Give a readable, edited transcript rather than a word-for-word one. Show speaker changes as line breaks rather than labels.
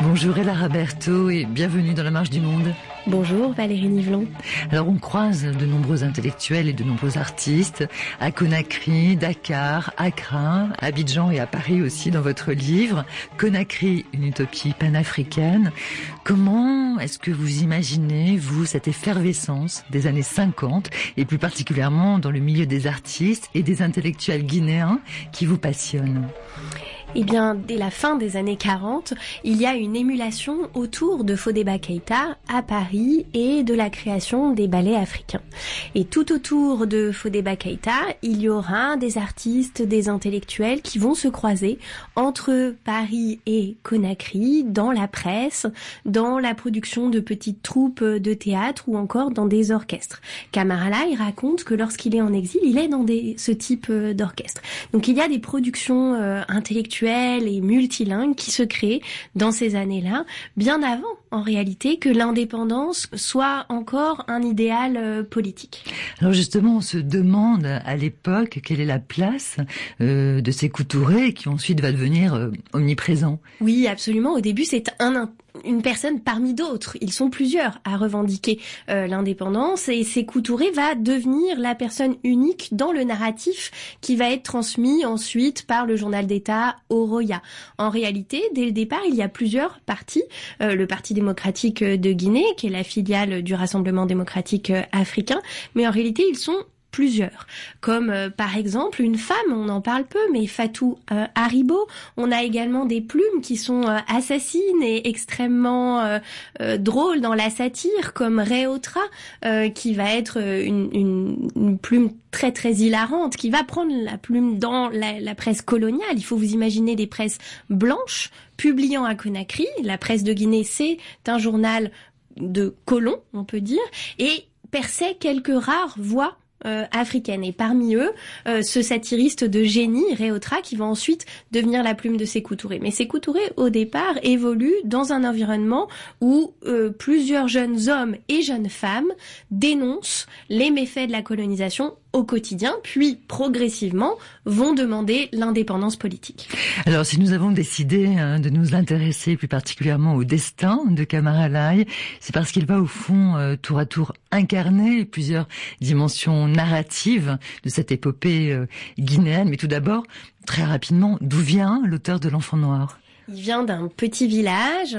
Bonjour Ella Berthaud et bienvenue dans la Marche du Monde.
Bonjour Valérie Nivelon.
Alors on croise de nombreux intellectuels et de nombreux artistes à Conakry, Dakar, Accra, Abidjan et à Paris aussi dans votre livre. Conakry, une utopie panafricaine. Comment est-ce que vous imaginez, vous, cette effervescence des années 50 et plus particulièrement dans le milieu des artistes et des intellectuels guinéens qui vous passionnent ?
Eh bien, dès la fin des années 40, il y a une émulation autour de Fodéba Keïta à Paris et de la création des ballets africains. Et tout autour de Fodéba Keïta, il y aura des artistes, des intellectuels qui vont se croiser entre Paris et Conakry, dans la presse, dans la production de petites troupes de théâtre ou encore dans des orchestres. Camara Laye raconte que lorsqu'il est en exil, il est dans ce type d'orchestre. Donc il y a des productions intellectuelles et multilingues qui se créent dans ces années-là, bien avant, en réalité, que l'indépendance soit encore un idéal politique.
Alors justement, on se demande à l'époque quelle est la place de Sékou Touré qui ensuite va devenir omniprésent.
Oui, absolument. Au début, c'est une personne parmi d'autres. Ils sont plusieurs à revendiquer l'indépendance et Sékou Touré va devenir la personne unique dans le narratif qui va être transmis ensuite par le journal d'État Oroya. En réalité, dès le départ, il y a plusieurs partis. Le Parti démocratique de Guinée, qui est la filiale du Rassemblement démocratique africain, mais en réalité, ils sont plusieurs, comme par exemple une femme, on en parle peu, mais Fatou Haribo. On a également des plumes qui sont assassines et extrêmement drôles dans la satire, comme Réautra, qui va être une plume très très hilarante, qui va prendre la plume dans la presse coloniale. Il faut vous imaginer des presses blanches publiant à Conakry. La presse de Guinée, c'est un journal de colons, on peut dire, et perçait quelques rares voix africaine. Et parmi eux, ce satiriste de génie, Réautra, qui va ensuite devenir la plume de Sékou Touré. Mais Sékou Touré, au départ, évolue dans un environnement où plusieurs jeunes hommes et jeunes femmes dénoncent les méfaits de la colonisation au quotidien, puis progressivement vont demander l'indépendance politique.
Alors si nous avons décidé de nous intéresser plus particulièrement au destin de Camara Laye, c'est parce qu'il va au fond tour à tour incarner plusieurs dimensions narratives de cette épopée guinéenne. Mais tout d'abord, très rapidement, d'où vient l'auteur de l'Enfant noir ?
Il vient d'un petit village